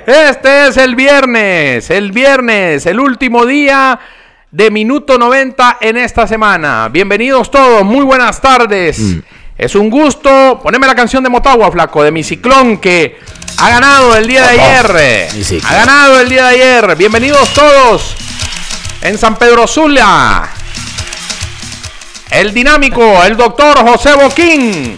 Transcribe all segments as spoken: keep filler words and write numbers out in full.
Este es el viernes, el viernes, el último día de Minuto noventa en esta semana. Bienvenidos todos, muy buenas tardes. Mm. Es un gusto. Poneme la canción de Motagua, flaco, de mi ciclón que ha ganado el día de ayer. Oh, ha ganado el día de ayer. Bienvenidos todos en San Pedro Sula. El dinámico, el doctor José Boquín.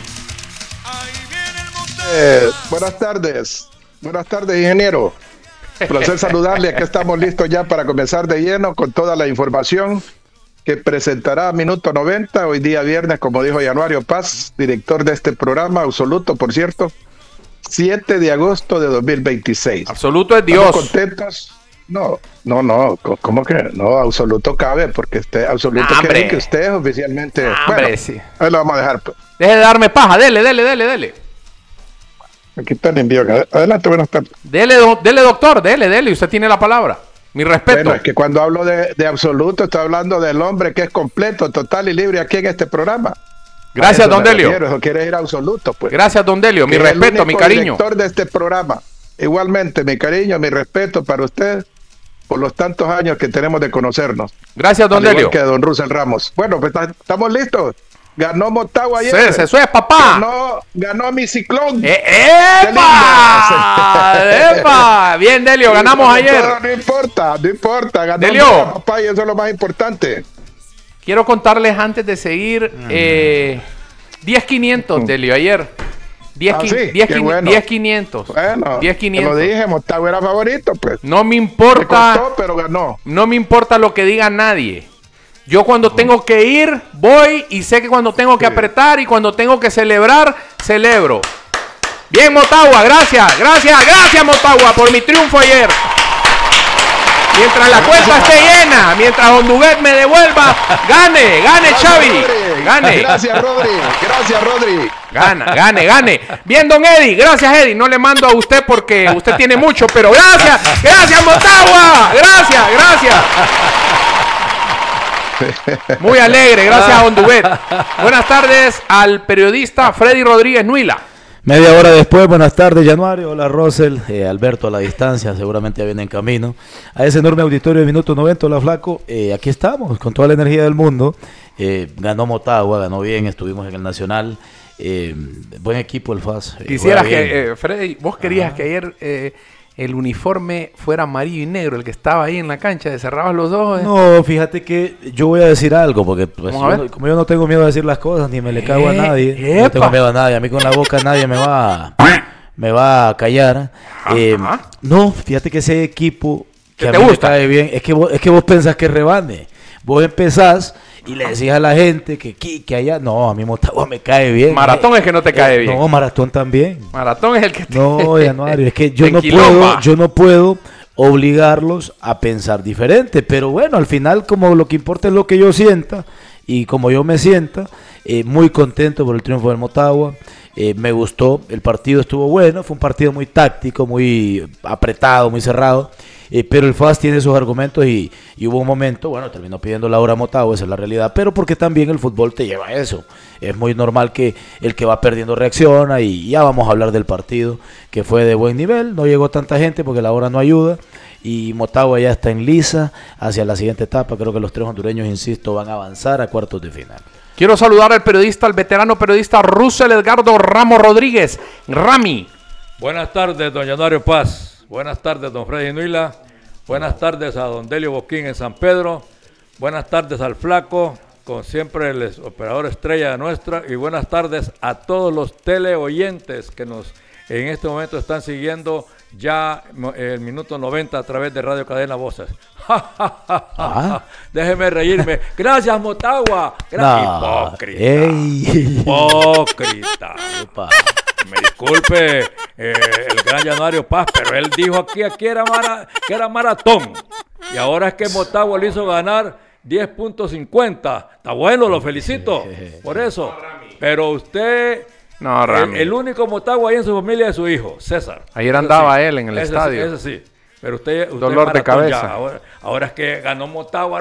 Eh, buenas tardes. Buenas tardes, ingeniero. Placer saludarle. Aquí estamos listos ya para comenzar de lleno con toda la información que presentará Minuto noventa, hoy día viernes, como dijo Januario Paz, director de este programa, absoluto, por cierto, siete de agosto de dos mil veintiséis. Absoluto es Dios. ¿Estamos contentos? No, no, no, ¿cómo que no? Absoluto cabe, porque usted, absoluto ¡Hambre! quiere que usted es oficialmente... ¡Hambre! Bueno, Sí. ahí lo vamos a dejar. Pues. Deje de darme paja, dele, dele, dele, dele. Aquí está el envío. Adelante, buenas tardes. Dele, do, dele, doctor, dele, dele, usted tiene la palabra. Mi respeto. Bueno, es que cuando hablo de, de absoluto, estoy hablando del hombre que es completo, total y libre aquí en este programa. Gracias, don Delio. Refiero, eso quiere ir absoluto, pues. Gracias, don Delio. Mi respeto, mi cariño. Director de este programa. Igualmente, mi cariño, mi respeto para usted por los tantos años que tenemos de conocernos. Gracias, don Delio. Que don Russell Ramos. Bueno, pues estamos listos. Ganó Motagua ayer. Sí, eso es, papá. Ganó, ganó mi ciclón. Eh, ¡Epa! ¡Epa! Bien, Delio, sí, ganamos no, ayer. No, no importa, no importa. Ganó Delio. Motagua, papá, y eso es lo más importante. Quiero contarles antes de seguir eh, diez quinientos, Delio, ayer. diez, ah, sí, diez, bueno. diez quinientos. Bueno, diez quinientos. Lo dije, Motagua era favorito, pues. No me importa. Me costó, pero ganó. No me importa lo que diga nadie. Yo cuando tengo que ir, voy y sé que cuando tengo que sí. apretar y cuando tengo que celebrar, celebro. Bien, Motagua, gracias, gracias, gracias, Motagua, por mi triunfo ayer. Mientras la cuenta esté llena, mientras Honduguet me devuelva, gane, gane, gracias, Xavi, Rodri. gane. Gracias, Rodri, gracias, Rodri. Gana, gane, gane. Bien, don Eddie, gracias, Eddie. No le mando a usted porque usted tiene mucho, pero gracias, gracias, Motagua, gracias, gracias. Muy alegre, gracias a Honduguet. Buenas tardes al periodista Freddy Rodríguez Nuila. Media hora después, buenas tardes, Januario. Hola, Russell. Eh, Alberto a la distancia, seguramente ya viene en camino. A ese enorme auditorio de Minuto noventa, hola, flaco. Eh, aquí estamos, con toda la energía del mundo. Eh, ganó Motagua, ganó bien, estuvimos en el Nacional. Eh, buen equipo el F A S. Eh, Quisieras que, eh, Freddy, vos querías Ajá. que ayer... Eh, el uniforme fuera amarillo y negro, el que estaba ahí en la cancha, de cerrabas los ojos. ¿eh? No, fíjate que yo voy a decir algo, porque pues, yo no, como yo no tengo miedo de decir las cosas, ni me le cago a nadie, ¡Epa! No tengo miedo a nadie, a mí con la boca nadie me va, me va a callar. Eh, no, fíjate que ese equipo que a mí me cae bien, es que vos, es que vos pensás que rebane, vos empezás y le decís a la gente que aquí, que allá. No, a mí Motagua me cae bien. Maratón eh, es que no te cae eh, bien. No, Maratón también. Maratón es el que te... No, Januario, es que yo no puedo, yo no puedo obligarlos a pensar diferente. Pero bueno, al final, como lo que importa es lo que yo sienta y como yo me sienta, eh, muy contento por el triunfo del Motagua. Eh, me gustó, el partido estuvo bueno, fue un partido muy táctico, muy apretado, muy cerrado. Eh, pero el F A S tiene sus argumentos y, y hubo un momento, bueno, terminó pidiendo la hora a Motagua, esa es la realidad, pero porque también el fútbol te lleva a eso. Es muy normal que el que va perdiendo reacciona y ya vamos a hablar del partido, que fue de buen nivel, no llegó tanta gente porque la hora no ayuda y Motagua ya está en lisa hacia la siguiente etapa. Creo que los tres hondureños, insisto, van a avanzar a cuartos de final. Quiero saludar al periodista, al veterano periodista Russell Edgardo Ramos Rodríguez, Rami. Buenas tardes, don Januario Paz. Buenas tardes, don Freddy Nuila. Buenas tardes a don Delio Boquín en San Pedro. Buenas tardes al Flaco, con siempre el operador estrella de nuestra. Y buenas tardes a todos los teleoyentes que nos en este momento están siguiendo ya el Minuto noventa a través de Radio Cadena Voces. Ah. Déjeme reírme. Gracias, Motagua. Gracias. No. Hipócrita. Ey. Hipócrita. Opa. Me disculpe eh, el gran Januario Paz, pero él dijo aquí, aquí era mara, que era maratón. Y ahora es que Motagua le hizo ganar diez punto cincuenta. Está bueno, lo felicito por eso. Pero usted, no, el, el único Motagua ahí en su familia es su hijo, César. Ayer andaba sí. él en el ese estadio. Sí, ese sí. Pero usted, usted dolor de cabeza. Ahora, ahora es que ganó Motagua.